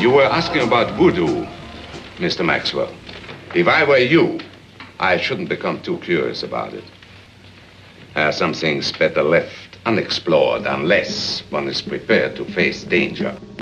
You were asking about voodoo, Mr. Maxwell. If I were you, I shouldn't become too curious about it. Some things better left unexplored unless one is prepared to face danger.